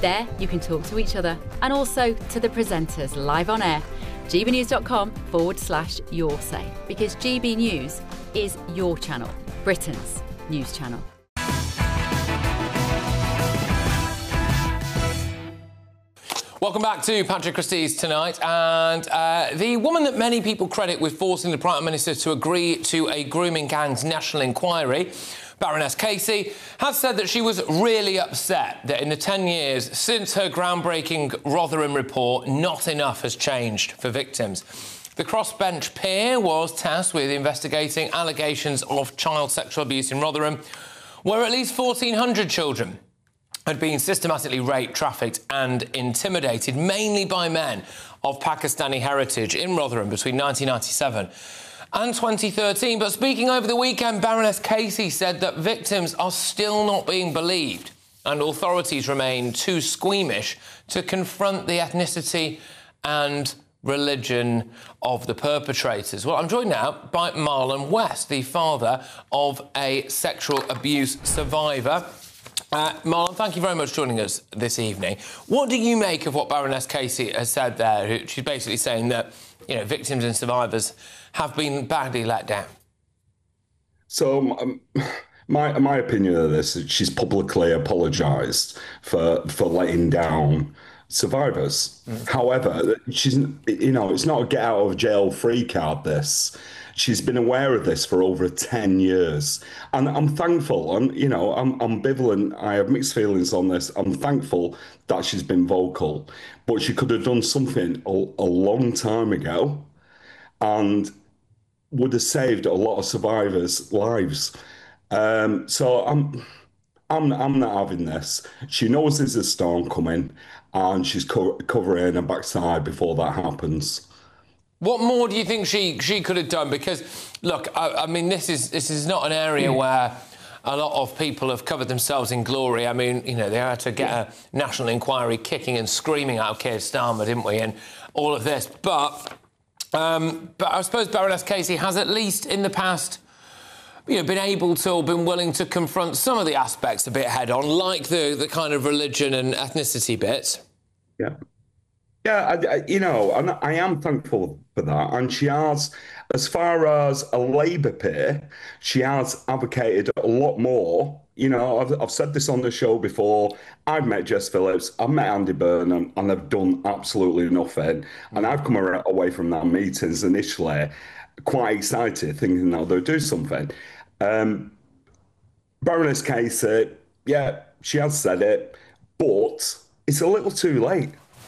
There, you can talk to each other and also to the presenters live on air. gbnews.com/your say, because GB News is your channel, Britain's news channel. Welcome back to Patrick Christie's Tonight. And the woman that many people credit with forcing the Prime Minister to agree to a grooming gang's national inquiry, Baroness Casey, has said that she was really upset that in the 10 years since her groundbreaking Rotherham report, not enough has changed for victims. The crossbench peer was tasked with investigating allegations of child sexual abuse in Rotherham, where at least 1,400 children had been systematically raped, trafficked and intimidated, mainly by men of Pakistani heritage in Rotherham between 1997 and 2013. But speaking over the weekend, Baroness Casey said that victims are still not being believed and authorities remain too squeamish to confront the ethnicity and religion of the perpetrators. Well, I'm joined now by Marlon West, the father of a sexual abuse survivor. Marlon, thank you very much for joining us this evening. What do you make of what Baroness Casey has said there? She's basically saying that, you know, victims and survivors have been badly let down. So, my opinion of this is she's publicly apologised for letting down survivors. However, she's, you know, it's not a get out of jail free card, this. She's been aware of this for over 10 years. And I'm thankful, and, you know, I'm ambivalent. I have mixed feelings on this. I'm thankful that she's been vocal, but she could have done something a long time ago and would have saved a lot of survivors' lives. So I'm not having this. She knows there's a storm coming, and she's covering her backside before that happens. What more do you think she could have done? Because, look, I mean, this is not an area where a lot of people have covered themselves in glory. I mean, you know, they had to get a national inquiry kicking and screaming out of Keir Starmer, didn't we, and all of this. But I suppose Baroness Casey has at least in the past, you know, been able to or been willing to confront some of the aspects a bit head-on, like the kind of religion and ethnicity bits. Yeah. Yeah, you know, and I am thankful for that. And she has, as far as a Labour peer, she has advocated a lot more. You know, I've said this on the show before. I've met Jess Phillips, I've met Andy Burnham, and they've done absolutely nothing. And I've come away from that meetings initially quite excited, thinking that they'll do something. Baroness Casey, yeah, she has said it, but it's a little too late.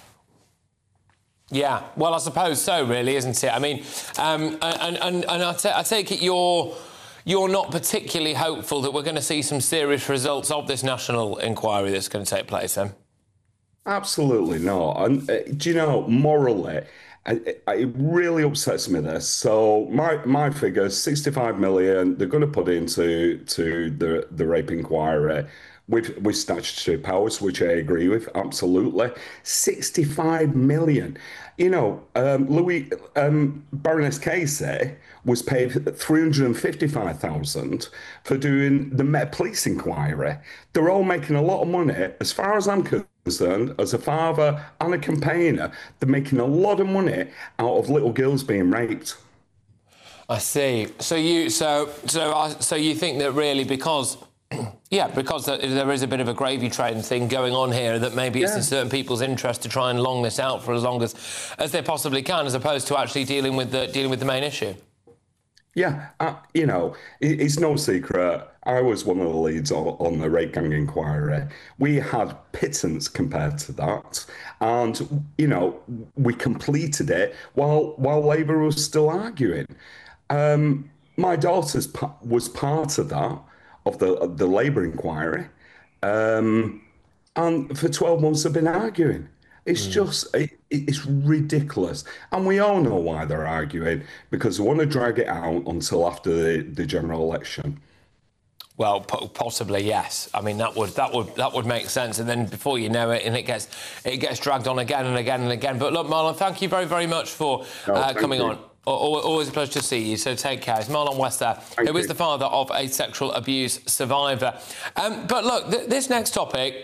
Yeah, well, I suppose so, really, isn't it? I mean, and I take it you're not particularly hopeful that we're going to see some serious results of this national inquiry that's going to take place, then? Absolutely not. And do you know, morally, it really upsets me, this. So my figure, 65 million, they're going to put into the rape inquiry with statutory powers, which I agree with, absolutely. 65 million. You know, Baroness Casey was paid 355,000 for doing the Met Police inquiry. They're all making a lot of money. As far as I'm concerned, as a father and a campaigner, they're making a lot of money out of little girls being raped. I see. So you think that really because there is a bit of a gravy train thing going on here, that maybe it's in certain people's interest to try and long this out for as long as they possibly can, as opposed to actually dealing with the main issue. Yeah, you know, it's no secret. I was one of the leads on the rape gang inquiry. We had pittance compared to that, and you know, we completed it while Labour was still arguing. My daughter was part of that, of the Labour inquiry, and for 12 months they've been arguing. It's just, it's ridiculous. And we all know why they're arguing, because they want to drag it out until after the general election. Well, possibly, yes. I mean, that would make sense. And then before you know it, and it gets dragged on again and again and again. But look, Marlon, thank you very, very much for coming on. Always a pleasure to see you, so take care. It's Marlon West there, who is the father of a sexual abuse survivor. But look, this next topic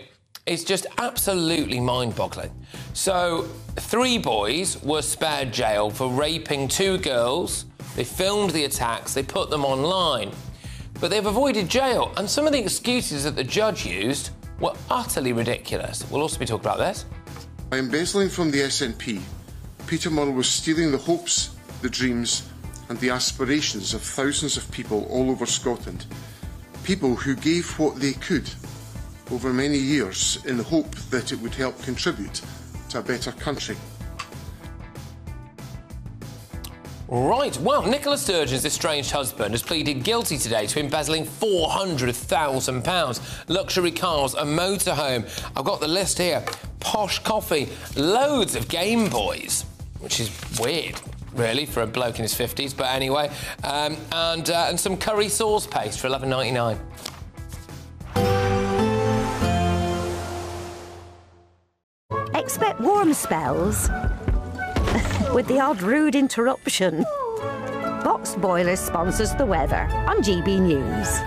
is just absolutely mind-boggling. So, 3 boys were spared jail for raping 2 girls. They filmed the attacks, they put them online. But they've avoided jail, and some of the excuses that the judge used were utterly ridiculous. We'll also be talking about this. By embezzling from the SNP, Peter Murrell was stealing the hopes, the dreams and the aspirations of thousands of people all over Scotland. People who gave what they could over many years in the hope that it would help contribute to a better country. Right, well, Nicola Sturgeon's estranged husband has pleaded guilty today to embezzling £400,000. Luxury cars, a motorhome. I've got the list here. Posh coffee, loads of Game Boys, which is weird, really, for a bloke in his 50s, but anyway, and some curry sauce paste for $11.99. Expect warm spells with the odd rude interruption. Box Boilers sponsors the weather on GB News.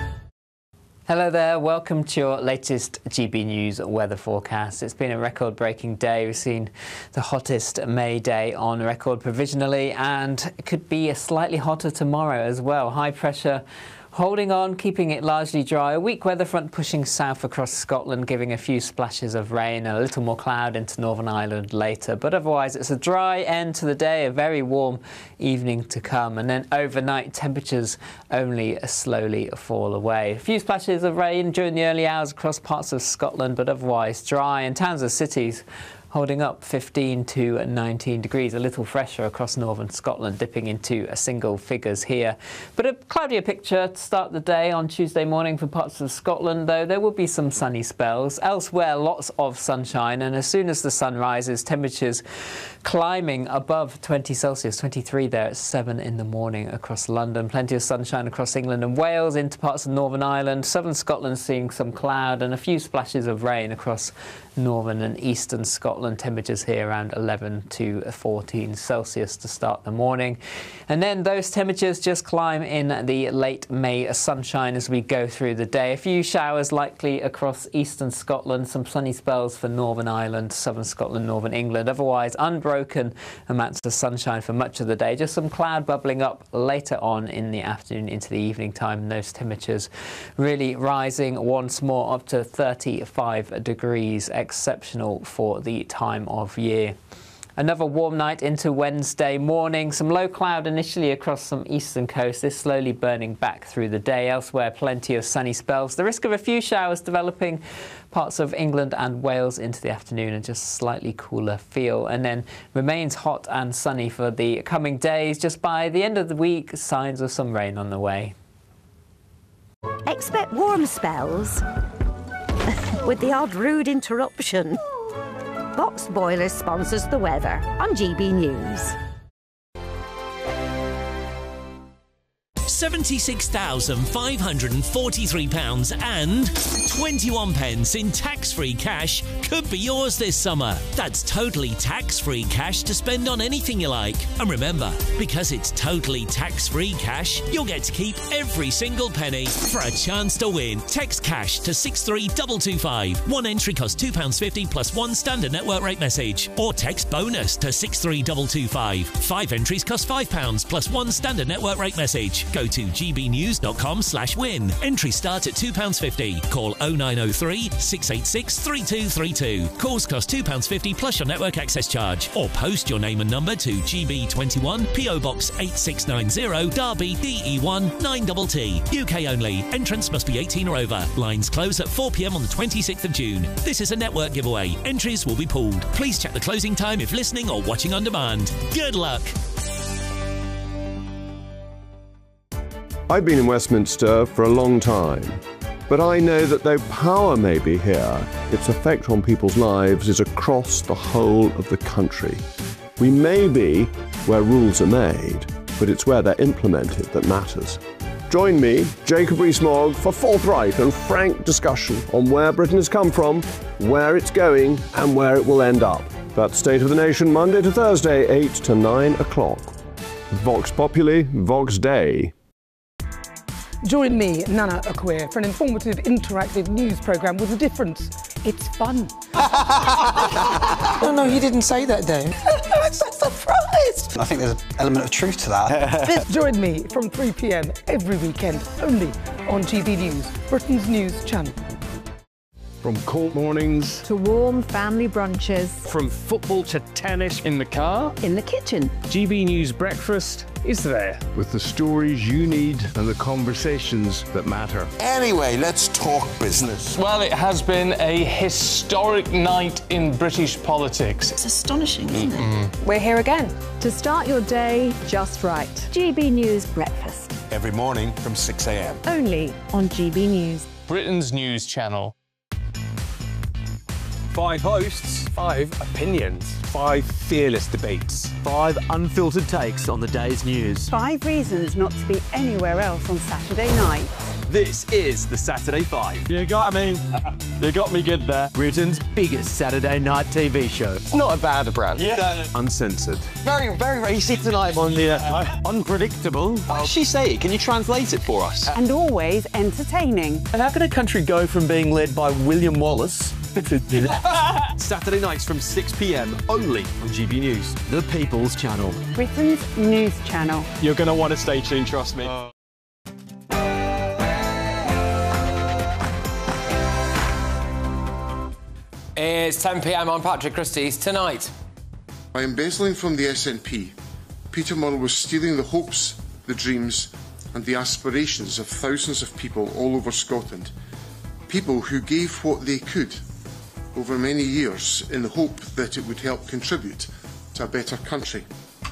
Hello there, welcome to your latest GB News weather forecast. It's been a record-breaking day. We've seen the hottest May day on record provisionally, and it could be a slightly hotter tomorrow as well. High pressure holding on, keeping it largely dry. A weak weather front pushing south across Scotland, giving a few splashes of rain and a little more cloud into Northern Ireland later. But otherwise, it's a dry end to the day, a very warm evening to come. And then overnight, temperatures only slowly fall away. A few splashes of rain during the early hours across parts of Scotland, but otherwise dry. And towns and cities holding up 15 to 19 degrees, a little fresher across northern Scotland, dipping into single figures here. But a cloudier picture to start the day on Tuesday morning for parts of Scotland, though there will be some sunny spells. Elsewhere, lots of sunshine, and as soon as the sun rises, temperatures climbing above 20 Celsius, 23 there at 7 in the morning across London. Plenty of sunshine across England and Wales, into parts of Northern Ireland. Southern Scotland seeing some cloud and a few splashes of rain across northern and eastern Scotland. Temperatures here around 11 to 14 Celsius to start the morning. And then those temperatures just climb in the late May sunshine as we go through the day. A few showers likely across eastern Scotland, some sunny spells for Northern Ireland, southern Scotland, northern England. Otherwise, unbroken amounts of sunshine for much of the day. Just some cloud bubbling up later on in the afternoon into the evening time. And those temperatures really rising once more up to 35 degrees, exceptional for the time of year. Another warm night into Wednesday morning. Some low cloud initially across some eastern coast. This slowly burning back through the day. Elsewhere, plenty of sunny spells. The risk of a few showers developing parts of England and Wales into the afternoon, and just slightly cooler feel. And then remains hot and sunny for the coming days. Just by the end of the week, signs of some rain on the way. Expect warm spells with the odd rude interruption. Box Boilers sponsors the weather on GB News. £76,543 and 21 pence in tax-free cash could be yours this summer. That's totally tax-free cash to spend on anything you like. And remember, because it's totally tax-free cash, you'll get to keep every single penny. For a chance to win, text cash to 63225. One entry costs £2.50 plus one standard network rate message. Or text bonus to 63225. 5 entries cost £5 plus one standard network rate message. Go to gbnews.com/win. Entry start at £2.50. Call 0903 686 3232. Calls cost £2.50 plus your network access charge. Or post your name and number to GB21 PO Box 8690 Derby DE1 9TT. UK only. Entrance must be 18 or over. Lines close at 4 p.m. on the 26th of June. This is a network giveaway. Entries will be pooled. Please check the closing time if listening or watching on demand. Good luck. I've been in Westminster for a long time, but I know that though power may be here, its effect on people's lives is across the whole of the country. We may be where rules are made, but it's where they're implemented that matters. Join me, Jacob Rees-Mogg, for forthright and frank discussion on where Britain has come from, where it's going, and where it will end up. That's State of the Nation, Monday to Thursday, 8 to 9 o'clock. Vox Populi, Vox Dei. Join me, Nana Akwe, for an informative, interactive news programme with a difference It's fun. No, you didn't say that, Dave. I'm so surprised. I think there's an element of truth to that. Join me from 3 p.m. every weekend, only on GB News, Britain's news channel. From cold mornings to warm family brunches, from football to tennis in the car, in the kitchen. GB News Breakfast is there with the stories you need and the conversations that matter. Anyway, let's talk business. Well, it has been a historic night in British politics. It's astonishing, isn't it? We're here again to start your day just right. GB News Breakfast. Every morning from 6 a.m. Only on GB News. Britain's news channel. 5 hosts, 5 opinions, 5 fearless debates, 5 unfiltered takes on the day's news. 5 reasons not to be anywhere else on Saturday night. This is the Saturday 5. You got me good there. Britain's biggest Saturday night TV show. It's not a bad brand. Yeah. Uncensored. Very, very racy tonight on the unpredictable. What does she say? Can you translate it for us? And always entertaining. And how can a country go from being led by William Wallace Saturday nights from 6 p.m. only on GB News, the People's Channel. Britain's news channel. You're going to want to stay tuned, trust me. It's 10 p.m. on Patrick Christie's Tonight. By embezzling from the SNP, Peter Murrell was stealing the hopes, the dreams and the aspirations of thousands of people all over Scotland. People who gave what they could over many years in the hope that it would help contribute to a better country.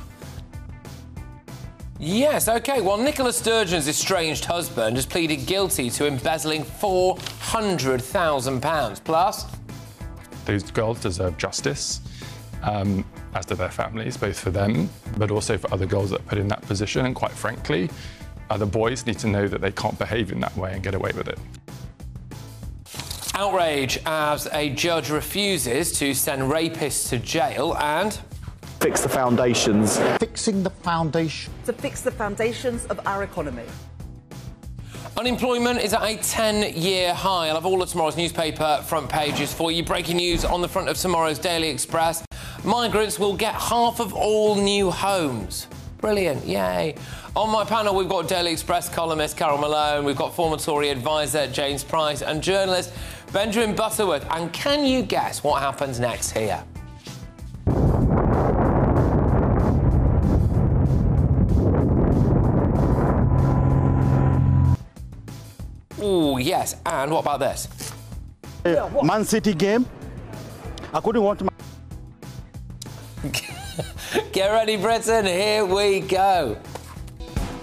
Yes, OK. Well, Nicola Sturgeon's estranged husband has pleaded guilty to embezzling £400,000. Plus, those girls deserve justice, as do their families, both for them, but also for other girls that are put in that position. And quite frankly, other boys need to know that they can't behave in that way and get away with it. Outrage as a judge refuses to send rapists to jail and... Fix the foundations. Fixing the foundation. To fix the foundations of our economy. Unemployment is at a 10-year high. I'll have all of tomorrow's newspaper front pages for you. Breaking news on the front of tomorrow's Daily Express. Migrants will get half of all new homes. Brilliant, yay. On my panel, we've got Daily Express columnist Carol Malone, we've got former Tory advisor James Price and journalist Benjamin Butterworth. And can you guess what happens next here? Oh, yes. And what about this? Man City game. I couldn't want to... Get ready, Britain. Here we go.